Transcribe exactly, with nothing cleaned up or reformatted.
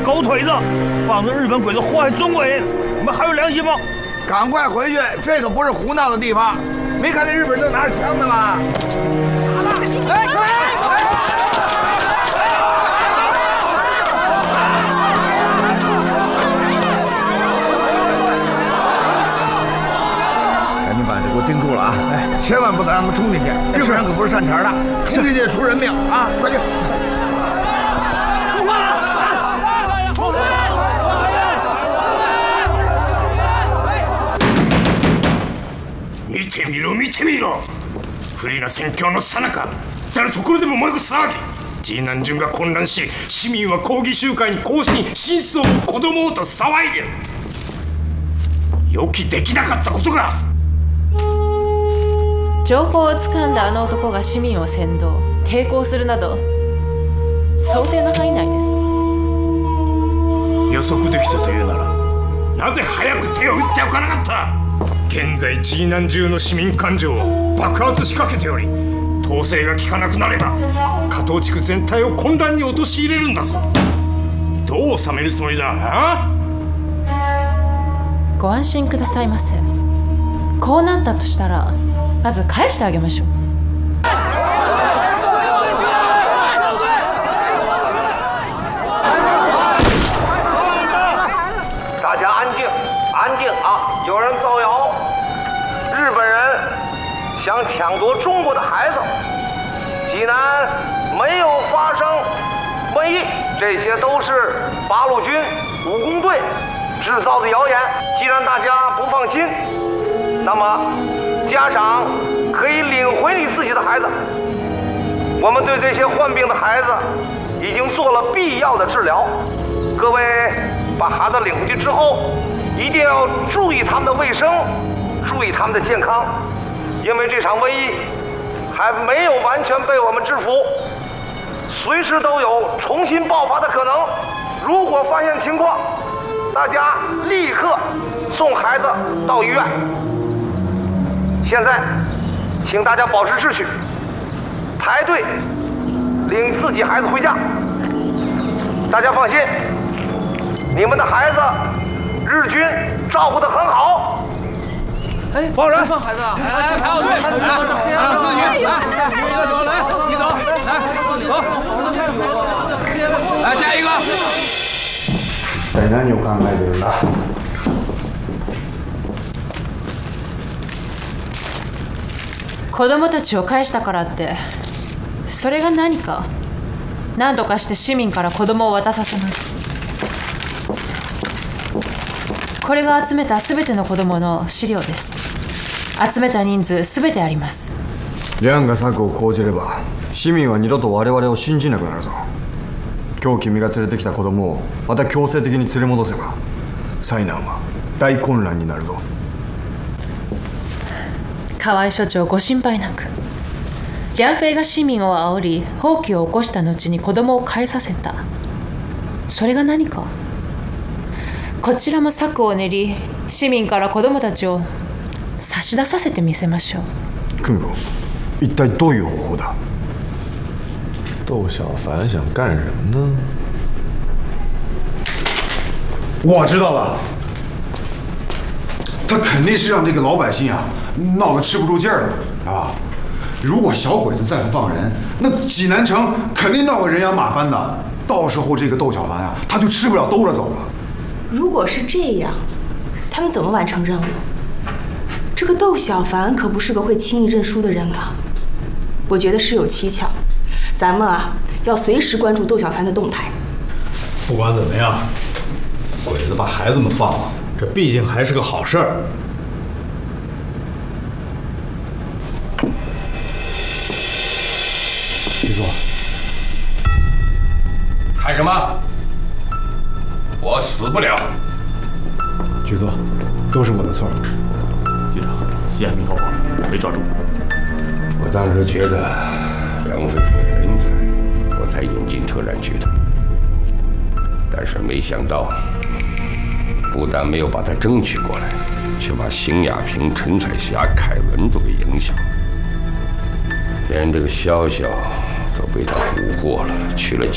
狗腿子，帮着日本鬼子祸害中国人，你们还有良心吗？ 赶快回去，这个不是胡闹的地方。没看见日本正拿着枪呢吗？哎！赶紧把这给我盯住了啊！哎，千万不能让他们冲进去，日本人可不是善茬的，冲进去出人命啊！快去！ 見てみろ見てみろ不利な戦況の最中誰のところでも燃え騒ぎ次男順が混乱し市民は抗議集会に行進真相を子供をと騒いでる予期できなかったことが情報を掴んだあの男が市民を扇動抵抗するなど想定の範囲内です予測できたというならなぜ早く手を打っておかなかった現在次男中の市民感情を爆発しかけており統制が効かなくなれば加藤地区全体を混乱に陥れるんだぞどう収めるつもりだあご安心くださいませこうなったとしたらまず返してあげましょう大家安静安静啊有人造谣日本人想抢夺中国的孩子，济南没有发生瘟疫，这些都是八路军武工队制造的谣言。既然大家不放心，那么家长可以领回你自己的孩子。我们对这些患病的孩子已经做了必要的治疗。各位把孩子领回去之后，一定要注意他们的卫生，注意他们的健康，因为这场瘟疫还没有完全被我们制服，随时都有重新爆发的可能。如果发现情况，大家立刻送孩子到医院。现在，请大家保持秩序，排队领自己孩子回家。大家放心，你们的孩子日军照顾得很好。 哎，放人！ 放孩子啊！ 来，排好队，来，来，自己，来，一个走，来，你走，来，走，来，下一个。 一体何を考えてるんだ。 子供たちを返したからってそれが何か何とかして市民から子供を渡させます。これが集めたすべての子供の資料です。集めた人数すべてあります。 リャンが策を講じれば市民は二度と我々を信じなくなるぞ。今日君が連れてきた子供をまた強制的に連れ戻せば災難は大混乱になるぞ。 河合所長ご心配なく。リャンフェイが市民を煽り放棄を起こした後に子供を返させた。それが何か。こちらも策を練り市民から子供たちを差し出させてみせましょう。 久美子、一体どういう方法だ？ 窦小凡想干什么呢？ 我知道了，他肯定是让这个老百姓啊闹得吃不住劲儿了啊！如果小鬼子再不放人，那济南城肯定闹个人仰马翻的。到时候这个窦小凡啊，他就吃不了兜着走了。 如果是这样，他们怎么完成任务？这个窦小凡可不是个会轻易认输的人啊！我觉得事有蹊跷，咱们啊要随时关注窦小凡的动态。 不管怎么样，鬼子把孩子们放了，这毕竟还是个好事儿。局座，看什么？我死不了。 局座，都是我的错。 局长，西安猕猴没抓住。 我当时觉得梁飞是人才，我才引进车站去的。但是没想到，不但没有把他争取过来，却把邢亚平、陈彩霞、凯文都给影响了，连这个潇潇都被他蛊惑了，去了。